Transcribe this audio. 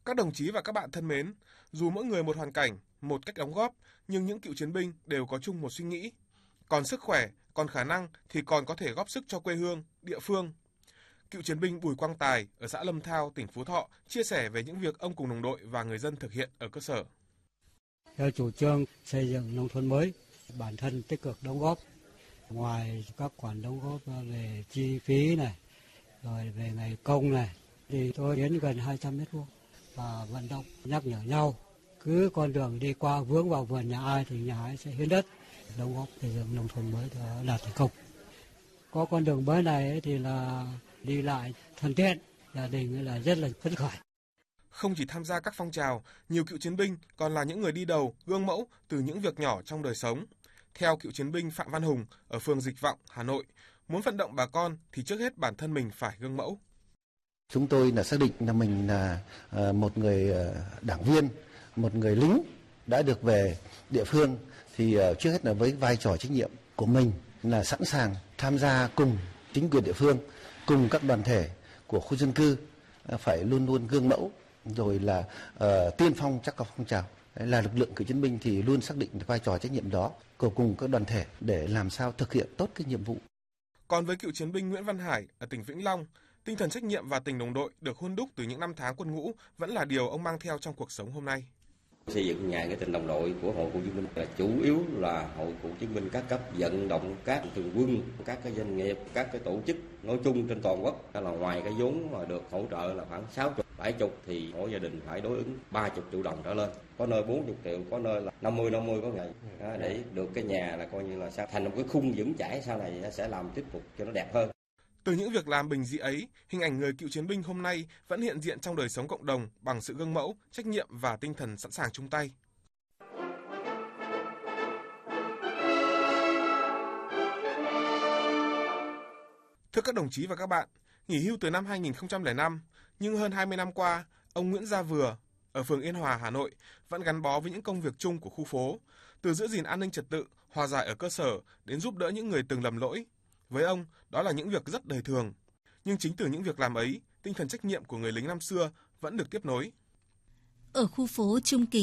Các đồng chí và các bạn thân mến, dù mỗi người một hoàn cảnh, một cách đóng góp, nhưng những cựu chiến binh đều có chung một suy nghĩ. Còn sức khỏe, còn khả năng thì còn có thể góp sức cho quê hương, địa phương. Cựu chiến binh Bùi Quang Tài ở xã Lâm Thao, tỉnh Phú Thọ chia sẻ về những việc ông cùng đồng đội và người dân thực hiện ở cơ sở. Theo chủ trương xây dựng nông thôn mới, bản thân tích cực đóng góp. Ngoài các khoản đóng góp về chi phí này, rồi về ngày công này, thì tôi hiến gần 200 mét vuông và vận động nhắc nhở nhau. Cứ con đường đi qua vướng vào vườn nhà ai thì nhà ấy sẽ hiến đất, đóng góp xây dựng nông thôn mới đã đạt thành công. Có con đường mới này thì là đi lại thuận tiện, gia đình là rất là phấn khởi. Không chỉ tham gia các phong trào, nhiều cựu chiến binh còn là những người đi đầu, gương mẫu từ những việc nhỏ trong đời sống. Theo cựu chiến binh Phạm Văn Hùng ở phường Dịch Vọng, Hà Nội, muốn vận động bà con thì trước hết bản thân mình phải gương mẫu. Chúng tôi là xác định là mình là một người đảng viên, một người lính đã được về địa phương thì trước hết là với vai trò trách nhiệm của mình là sẵn sàng tham gia cùng chính quyền địa phương, cùng các đoàn thể của khu dân cư, phải luôn luôn gương mẫu rồi là tiên phong các phong trào. Là lực lượng cựu chiến binh thì luôn xác định vai trò trách nhiệm đó cùng các đoàn thể để làm sao thực hiện tốt cái nhiệm vụ. Còn với cựu chiến binh Nguyễn Văn Hải ở tỉnh Vĩnh Long, tinh thần trách nhiệm và tình đồng đội được hun đúc từ những năm tháng quân ngũ vẫn là điều ông mang theo trong cuộc sống hôm nay. Xây dựng nhà cái tình đồng đội của hội cựu chiến binh là chủ yếu là hội cựu chiến binh các cấp vận động các thường quân, các cái doanh nghiệp, các cái tổ chức nói chung trên toàn quốc là ngoài cái vốn mà được hỗ trợ là khoảng 60, 70 thì mỗi gia đình phải đối ứng 30 triệu đồng trở lên, có nơi 40 triệu, có nơi là 50 có ngày để được cái nhà là coi như là sao thành một cái khung vững chãi sau này sẽ làm tiếp tục cho nó đẹp hơn. Từ những việc làm bình dị ấy, hình ảnh người cựu chiến binh hôm nay vẫn hiện diện trong đời sống cộng đồng bằng sự gương mẫu, trách nhiệm và tinh thần sẵn sàng chung tay. Thưa các đồng chí và các bạn, nghỉ hưu từ năm 2005, nhưng hơn 20 năm qua, ông Nguyễn Gia Vừa ở phường Yên Hòa, Hà Nội vẫn gắn bó với những công việc chung của khu phố, từ giữ gìn an ninh trật tự, hòa giải ở cơ sở đến giúp đỡ những người từng lầm lỗi. Với ông, đó là những việc rất đời thường. Nhưng chính từ những việc làm ấy, tinh thần trách nhiệm của người lính năm xưa vẫn được tiếp nối. Ở khu phố Trung Kính,